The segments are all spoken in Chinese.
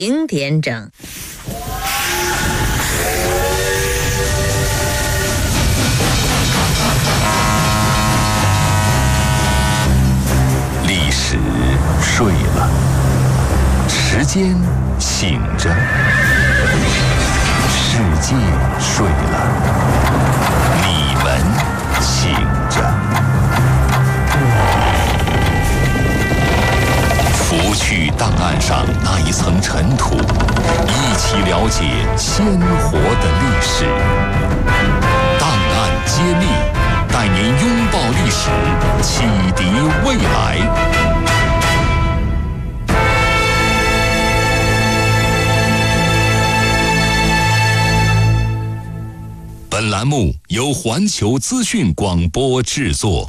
0点整。 历史睡了，时间醒着，世界睡了，你们醒着。拂去档案上那一层尘土，一起了解鲜活的历史。档案揭秘，带您拥抱历史，启迪未来。本栏目由环球资讯广播制作。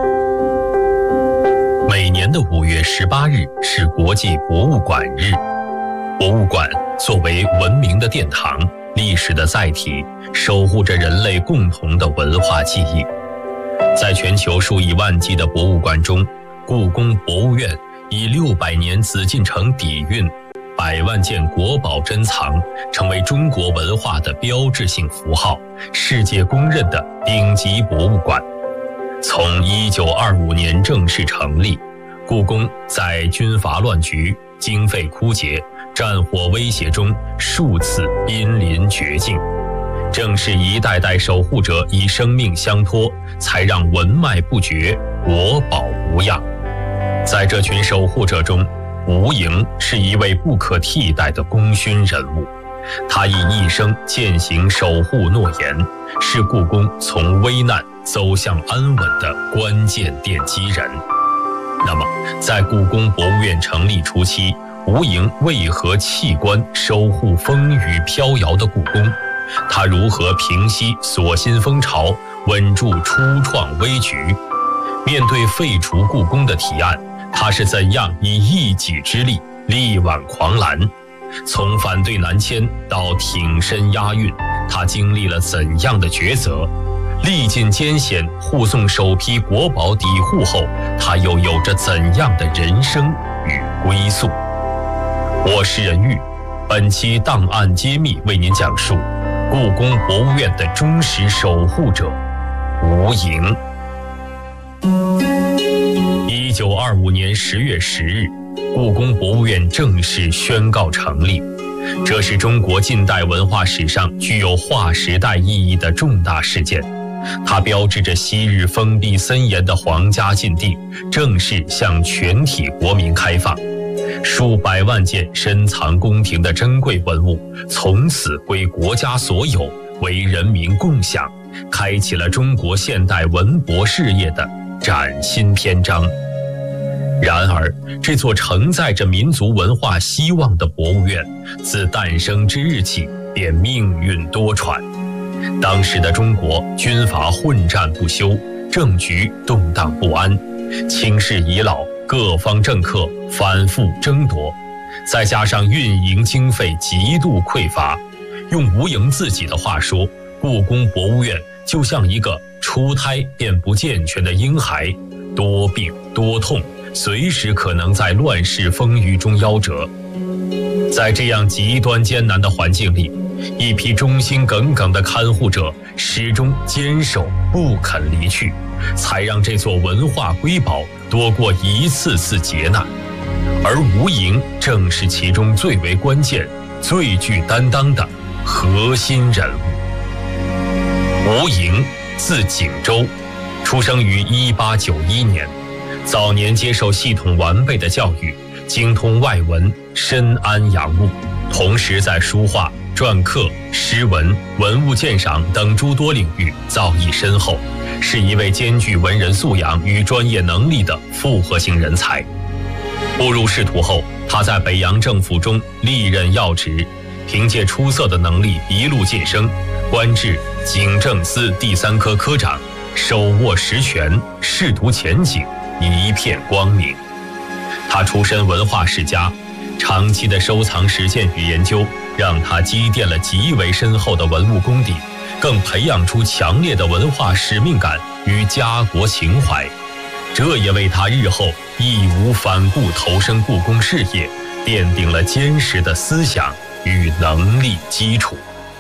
每年的5月18日是国际博物馆日。博物馆作为文明的殿堂、历史的载体，守护着人类共同的文化记忆。在全球数以万计的博物馆中，故宫博物院以600年紫禁城底蕴、100万件国宝珍藏，成为中国文化的标志性符号，世界公认的顶级博物馆。从1925年正式成立，故宫在军阀乱局、经费枯竭、战火威胁中数次濒临绝境，正是一代代守护者以生命相托，才让文脉不绝，国宝无恙。在这群守护者中，吴莹是一位不可替代的功勋人物，他以一生践行守护诺言，是故宫从危难走向安稳的关键奠基人。那么，在故宫博物院成立初期，吴莹为何弃官守护风雨飘摇的故宫？他如何平息锁心风潮，稳住初创危局？面对废除故宫的提案，他是怎样以一己之力力挽狂澜？从反对南迁到挺身押运，他经历了怎样的抉择？历尽艰险护送首批国宝抵沪后，他又有着怎样的人生与归宿？我是任玉，本期档案揭秘为您讲述故宫博物院的忠实守护者吴莹。1925年10月10日，故宫博物院正式宣告成立。这是中国近代文化史上具有划时代意义的重大事件，它标志着昔日封闭森严的皇家禁地正式向全体国民开放，数百万件深藏宫廷的珍贵文物从此归国家所有，为人民共享，开启了中国现代文博事业的崭新篇章。然而，这座承载着民族文化希望的博物院，自诞生之日起便命运多舛。当时的中国军阀混战不休，政局动荡不安，倾世遗老，各方政客反复争夺，再加上运营经费极度匮乏，用吴莹自己的话说，故宫博物院就像一个出胎便不健全的婴孩，多病多痛，随时可能在乱世风雨中夭折。在这样极端艰难的环境里，一批忠心耿耿的看护者始终坚守不肯离去，才让这座文化瑰宝躲过一次次劫难。而吴莹正是其中最为关键、最具担当的核心人物。吴莹字景周，出生于1891年，早年接受系统完备的教育，精通外文，深谙洋务，同时在书画、篆刻、诗文、文物鉴赏等诸多领域造诣深厚，是一位兼具文人素养与专业能力的复合型人才。步入仕途后，他在北洋政府中历任要职，凭借出色的能力一路晋升，官至警政司第3科科长，手握实权，仕途前景一片光明。他出身文化世家，长期的收藏实践与研究让他积淀了极为深厚的文物功底，更培养出强烈的文化使命感与家国情怀，这也为他日后义无反顾投身故宫事业奠定了坚实的思想与能力基础。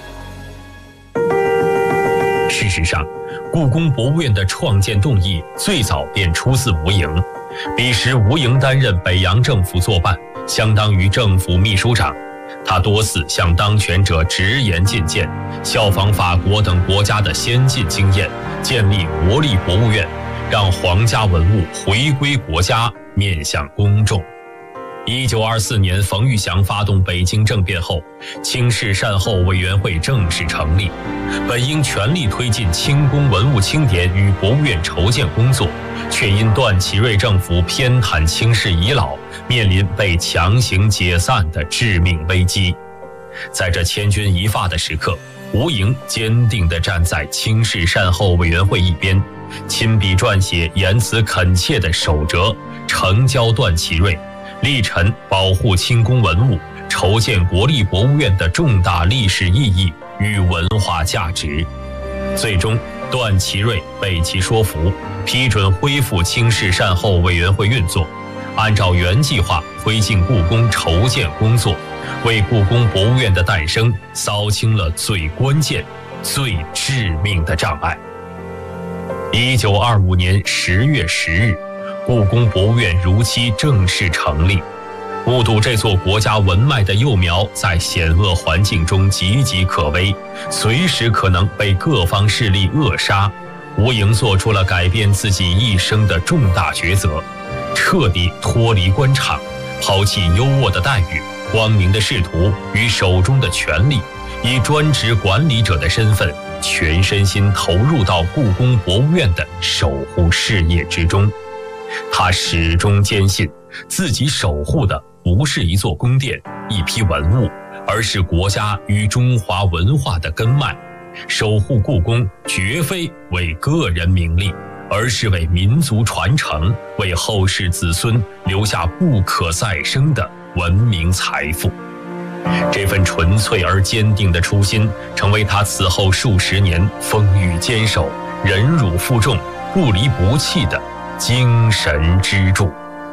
事实上，故宫博物院的创建动议最早便出自吴莹。彼时吴莹担任北洋政府作办，相当于政府秘书长。他多次向当权者直言进谏，效仿法国等国家的先进经验，建立国立博物院，让皇家文物回归国家，面向公众。1924年，冯玉祥发动北京政变后，清室善后委员会正式成立，本应全力推进清宫文物清点与博物院筹建工作，却因段祺瑞政府偏袒清室遗老，面临被强行解散的致命危机。在这千钧一发的时刻，吴莹坚定地站在清室善后委员会一边，亲笔撰写言辞恳切的手折，呈交段祺瑞，力陈保护清宫文物、筹建国立博物院的重大历史意义与文化价值。最终，段祺瑞被其说服，批准恢复清室善后委员会运作，按照原计划推进故宫筹建工作，为故宫博物院的诞生扫清了最关键、最致命的障碍。1925年10月10日，故宫博物院如期正式成立。目睹这座国家文脉的幼苗在险恶环境中岌岌可危，随时可能被各方势力扼杀，吴莹做出了改变自己一生的重大抉择，彻底脱离官场，抛弃优渥的待遇、光明的仕途与手中的权力，以专职管理者的身份，全身心投入到故宫博物院的守护事业之中。他始终坚信，自己守护的不是一座宫殿、一批文物，而是国家与中华文化的根脉。守护故宫绝非为个人名利，而是为民族传承，为后世子孙留下不可再生的文明财富。这份纯粹而坚定的初心，成为他此后数十年风雨坚守、忍辱负重、不离不弃的精神支柱。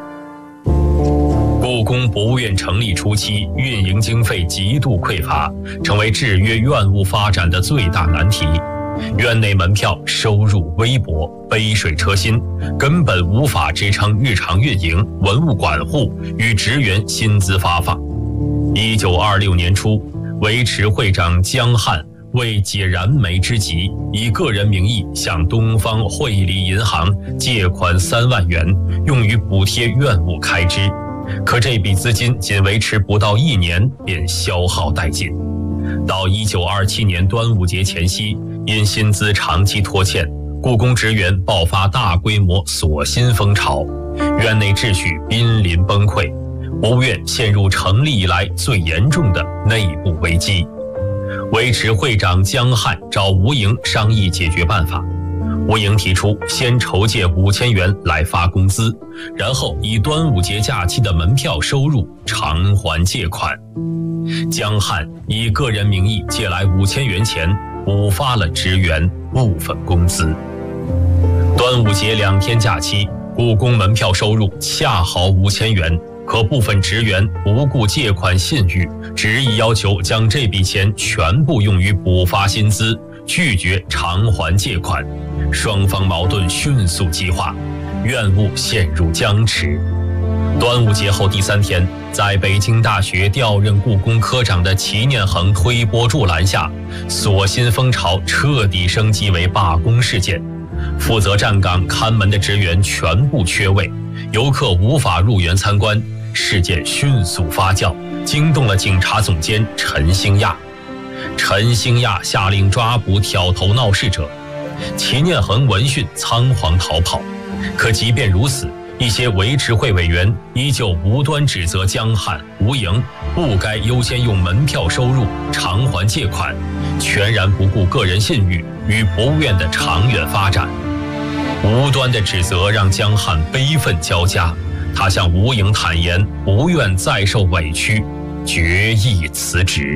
故宫博物院成立初期，运营经费极度匮乏，成为制约院务发展的最大难题。院内门票收入微薄，杯水车薪，根本无法支撑日常运营、文物管护与职员薪资发放。1926年初，维持会长江汉为解燃眉之急，以个人名义向东方汇理银行借款3万元，用于补贴院务开支。可这笔资金仅维持不到1年，便消耗殆尽。到1927年端午节前夕，因薪资长期拖欠，故宫职员爆发大规模锁薪风潮，院内秩序濒临崩溃，博物院陷入成立以来最严重的内部危机。维持会长江汉找吴莹商议解决办法。吴莹提出先筹借5000元来发工资，然后以端午节假期的门票收入偿还借款。江汉以个人名义借来5000元钱，补发了职员部分工资。端午节2天假期，故宫门票收入恰好5000元，可部分职员不顾借款信誉，执意要求将这笔钱全部用于补发薪资，拒绝偿还借款。双方矛盾迅速激化，院务陷入僵持。端午节后第3天，在北京大学调任故宫科长的齐念恒推波助澜下，锁薪风潮彻底升级为罢工事件。负责站岗看门的职员全部缺位，游客无法入园参观，事件迅速发酵，惊动了警察总监陈兴亚。陈兴亚下令抓捕挑头闹事者，齐念恒闻讯仓皇逃跑。可即便如此，一些维持会委员依旧无端指责江汉、吴莹不该优先用门票收入偿还借款，全然不顾个人信誉与博物院的长远发展。无端的指责让江汉悲愤交加，他向吴莹坦言不愿再受委屈，决意辞职。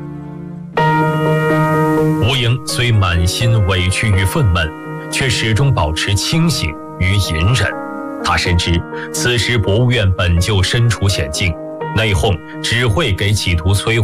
吴莹虽满心委屈与愤懑，却始终保持清醒与隐忍。他深知此时博物院本就身处险境， 内讧只会给企图摧